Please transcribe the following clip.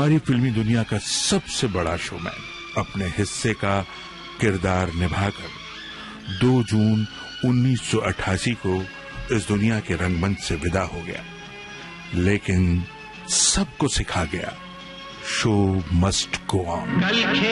हमारी फिल्मी दुनिया का सबसे बड़ा शोमैन अपने हिस्से का किरदार निभाकर 2 जून 1988 को इस दुनिया के रंगमंच से विदा हो गया, लेकिन सबको सिखा गया, शो मस्ट गो ऑन।